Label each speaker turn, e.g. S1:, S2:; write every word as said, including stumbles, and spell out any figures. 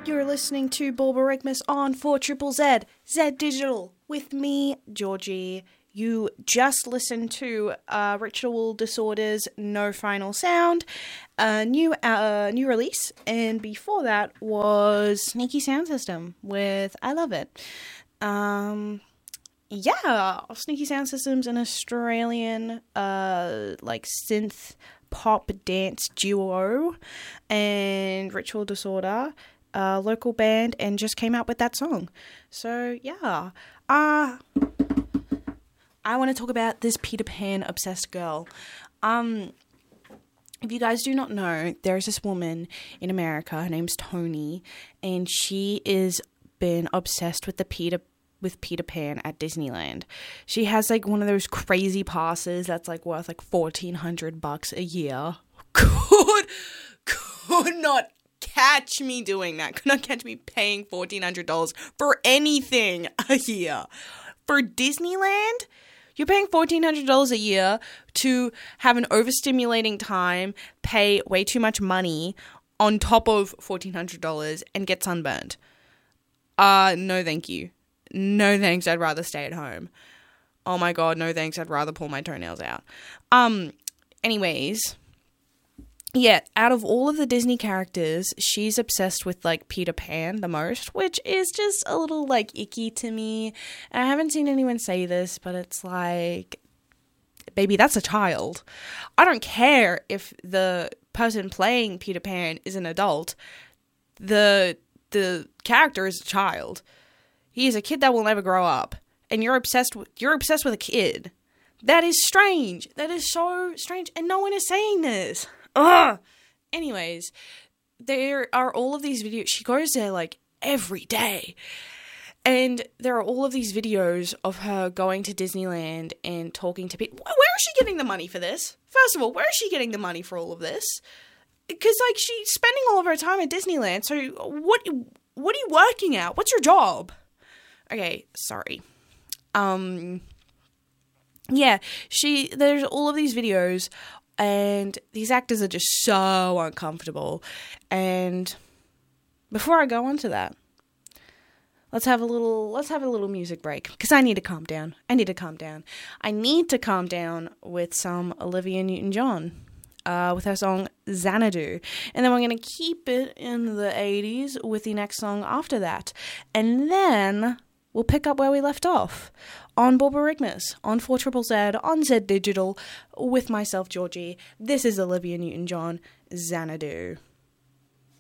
S1: You're listening to Borborygmus on four triple Z, Z Digital, with me, Georgie. You just listened to uh, Ritual Disorder's No Final Sound, a new uh, new release, and before that was Sneaky Sound System with I Love It. Um, yeah, Sneaky Sound System's an Australian uh, like synth pop dance duo, and Ritual Disorder, a local band, and just came out with that song. So yeah, uh I want to talk about this Peter Pan obsessed girl. Um, if you guys do not know, there's this woman in America. Her name's Tony, and she is been obsessed with the Peter with Peter Pan at Disneyland. She has like one of those crazy passes that's like worth like fourteen hundred bucks a year. Could could not catch me doing that. Could not catch me paying fourteen hundred dollars for anything a year. For Disneyland, you're paying fourteen hundred dollars a year to have an overstimulating time, pay way too much money on top of fourteen hundred dollars and get sunburned. Uh, no thank you. No thanks, I'd rather stay at home. Oh my god, no thanks, I'd rather pull my toenails out. Um, anyways, yeah, out of all of the Disney characters, she's obsessed with, like, Peter Pan the most, which is just a little, like, icky to me. And I haven't seen anyone say this, but it's like, baby, that's a child. I don't care if the person playing Peter Pan is an adult. The the character is a child. He is a kid that will never grow up. And you're obsessed with, you're obsessed with a kid. That is strange. That is so strange. And no one is saying this. Ugh. Anyways, there are all of these videos. She goes there like every day. And there are all of these videos of her going to Disneyland and talking to people. Where is she getting the money for this? First of all, where is she getting the money for all of this? Because, like, she's spending all of her time at Disneyland. So what, what are you working at? What's your job? Okay, sorry. Um, yeah, she, there's all of these videos, and these actors are just so uncomfortable. And before I go on to that, let's have a little, let's have a little music break, because I need to calm down. I need to calm down. I need to calm down with some Olivia Newton-John, uh, with her song Xanadu. And then we're going to keep it in the eighties with the next song after that. And then we'll pick up where we left off on Borborygmus, on four triple Z, on Z Digital, with myself, Georgie. This is Olivia Newton-John, Xanadu.